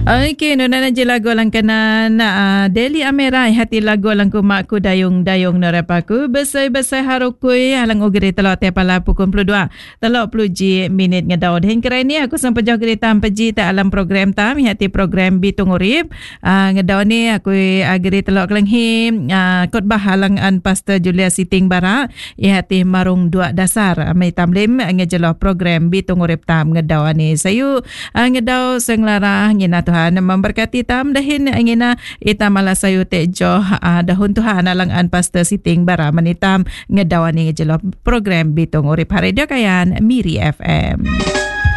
Okey, nona je lagu lang kena Deli Amerai hati lagu lang ku makku dayung-dayung narapaku besai-besai harukui halang ugri telok tepala pukul 22 telok 10 minit ngedau hen kera ni aku sampai jauh gerita peji tak alam program tam hati program Bitung Urip ngedau ni aku agri telok kelenghim khotbah halang an Pastor Julia Siting Bara hati marung 2 dasar mai tamlim ngejeloh program Bitung Urip tam ngedau ni sayu ngedau senglarah ngina Tuhan memberkati tam dahin ngina ita mala sayu tejo dahun Tuhan alang an Pastor Siting Bara manitam ngedawani ngejelo program Bitung Urip Radio Kayan Miri FM.